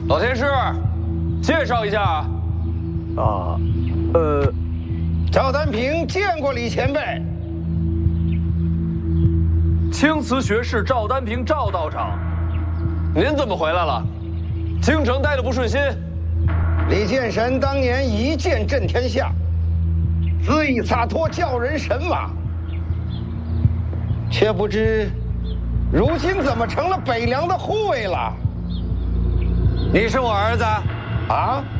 老天师，介绍一下。 啊， 赵丹平见过李前辈。 青瓷学士赵丹平赵道长，您怎么回来了？京城待得不顺心？ 李剑神当年一剑震天下，恣意洒脱，叫人神往。却不知，如今怎么成了北凉的护卫了？ 你是我儿子？ 啊？